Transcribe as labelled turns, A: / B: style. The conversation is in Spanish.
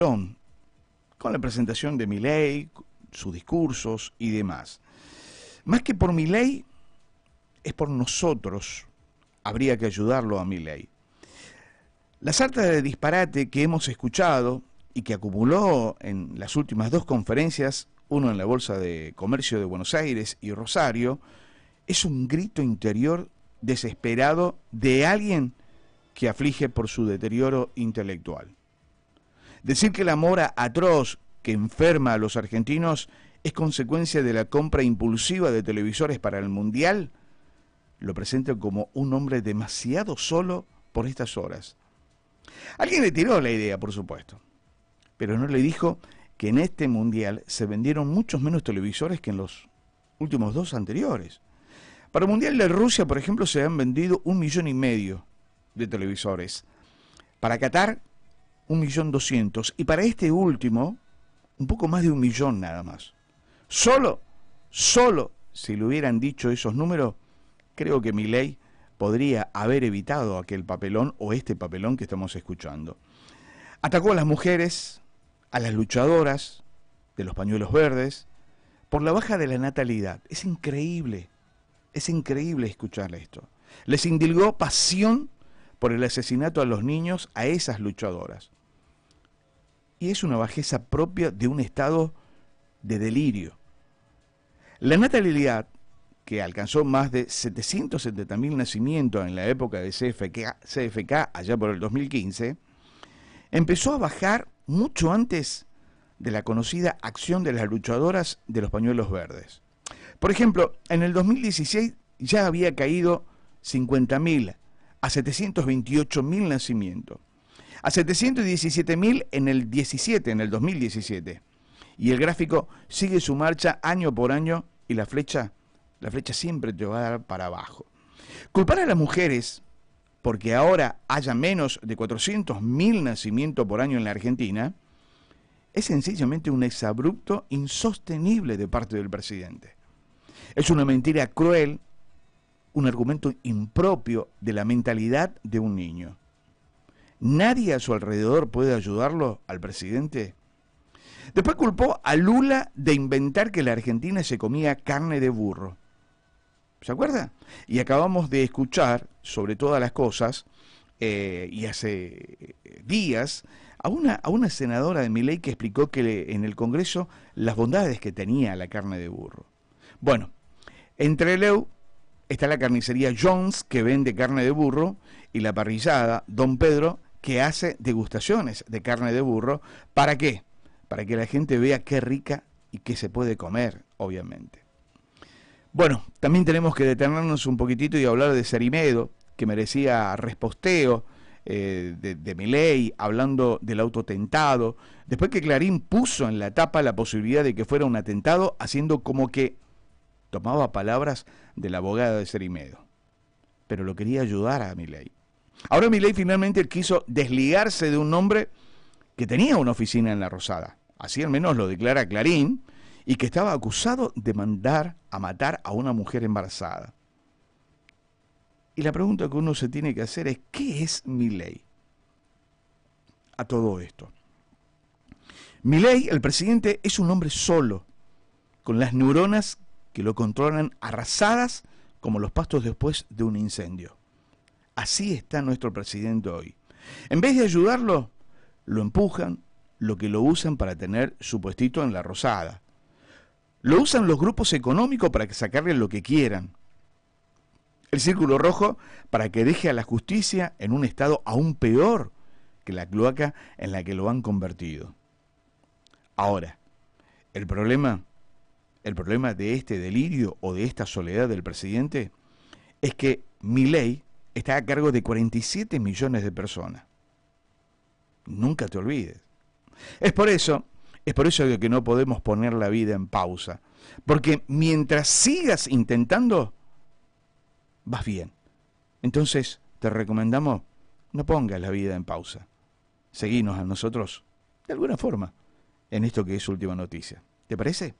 A: con la presentación de Milei, sus discursos y demás. Más que por Milei, es por nosotros. Habría que ayudarlo a Milei. La sarta de disparate que hemos escuchado y que acumuló en las últimas dos conferencias, uno en la Bolsa de Comercio de Buenos Aires y Rosario, es un grito interior desesperado de alguien que aflige por su deterioro intelectual. Decir que la mora atroz que enferma a los argentinos es consecuencia de la compra impulsiva de televisores para el Mundial, lo presenta como un hombre demasiado solo por estas horas. Alguien le tiró la idea, por supuesto, pero no le dijo que en este Mundial se vendieron muchos menos televisores que en los últimos dos anteriores. Para el Mundial de Rusia, por ejemplo, se han vendido 1,5 millones de televisores. Para Qatar, 1.200.000. Y para este último, un poco más de 1 millón nada más. Solo si le hubieran dicho esos números, creo que Milei podría haber evitado aquel papelón o este papelón que estamos escuchando. Atacó a las mujeres, a las luchadoras de los pañuelos verdes, por la baja de la natalidad. Es increíble escuchar esto. Les indilgó pasión por el asesinato a los niños, a esas luchadoras. Y es una bajeza propia de un estado de delirio. La natalidad, que alcanzó más de 770.000 nacimientos en la época de CFK, allá por el 2015, empezó a bajar mucho antes de la conocida acción de las luchadoras de los pañuelos verdes. Por ejemplo, en el 2016 ya había caído 50.000 a 728.000 nacimientos, a 717.000 en el 2017. Y el gráfico sigue su marcha año por año y la flecha siempre te va a dar para abajo. Culpar a las mujeres porque ahora haya menos de 400.000 nacimientos por año en la Argentina es sencillamente un exabrupto insostenible de parte del presidente. Es una mentira cruel, un argumento impropio de la mentalidad de un niño. ¿Nadie a su alrededor puede ayudarlo al presidente? Después culpó a Lula de inventar que la Argentina se comía carne de burro. ¿Se acuerda? Y acabamos de escuchar, sobre todas las cosas, y hace días, a una senadora de Milei que explicó que en el Congreso las bondades que tenía la carne de burro. Bueno, entre Leu está la carnicería Jones, que vende carne de burro, y la parrillada Don Pedro, que hace degustaciones de carne de burro. ¿Para qué? Para que la gente vea qué rica y qué se puede comer, obviamente. Bueno, también tenemos que detenernos un poquitito y hablar de Cerimedo, que merecía resposteo de Milei, hablando del autotentado, después que Clarín puso en la tapa la posibilidad de que fuera un atentado, haciendo como que tomaba palabras del abogado de Cerimedo, pero lo quería ayudar a Milei. Ahora Milei finalmente quiso desligarse de un hombre que tenía una oficina en La Rosada, así al menos lo declara Clarín, y que estaba acusado de mandar a matar a una mujer embarazada. Y la pregunta que uno se tiene que hacer es, ¿qué es Milei a todo esto? Milei, el presidente, es un hombre solo, con las neuronas que lo controlan arrasadas como los pastos después de un incendio. Así está nuestro presidente hoy. En vez de ayudarlo, lo empujan, lo que lo usan para tener su puestito en La Rosada. Lo usan los grupos económicos para sacarle lo que quieran. El Círculo Rojo para que deje a la justicia en un estado aún peor que la cloaca en la que lo han convertido. Ahora, el problema de este delirio o de esta soledad del presidente es que Milei está a cargo de 47 millones de personas. Nunca te olvides. Es por eso que no podemos poner la vida en pausa, porque mientras sigas intentando, vas bien. Entonces, te recomendamos, no pongas la vida en pausa. Seguinos a nosotros, de alguna forma, en esto que es Última Noticia. ¿Te parece?